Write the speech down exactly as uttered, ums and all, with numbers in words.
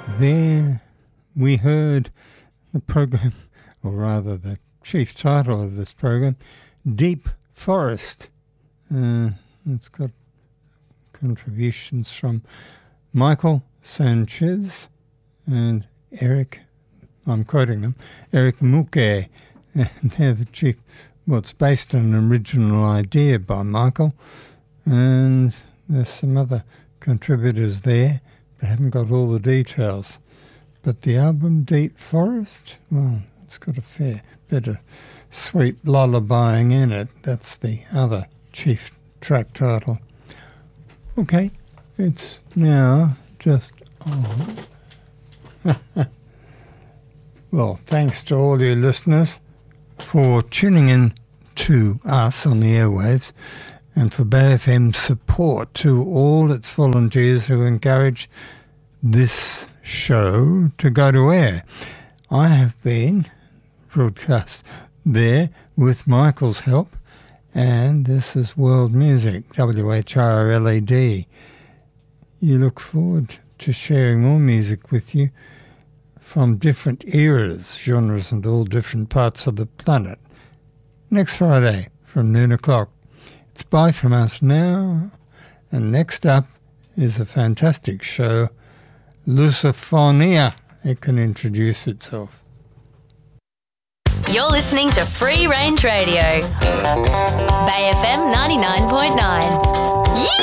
There we heard the program, or rather the chief title of this program, Deep Forest. Uh, it's got contributions from Michael Sanchez and Eric, I'm quoting them, Eric Muke. And they're the chief, well, it's based on an original idea by Michael, and there's some other contributors there, but I haven't got all the details. But the album Deep Forest, well, it's got a fair bit of sweet lullabying in it. That's the other chief track title. Okay, it's now just on. Well, thanks to all you listeners for tuning in to us on the airwaves, and for Bay F M's support to all its volunteers who encourage this show to go to air. I have been broadcast there with Michael's help, and this is World Music, W H R L E D. You look forward to sharing more music with you from different eras, genres, and all different parts of the planet. Next Friday from noon o'clock. It's bye from us now, and next up is a fantastic show, Lusophonia. It can introduce itself. You're listening to Free Range Radio, Bay F M ninety-nine point nine. Yeah!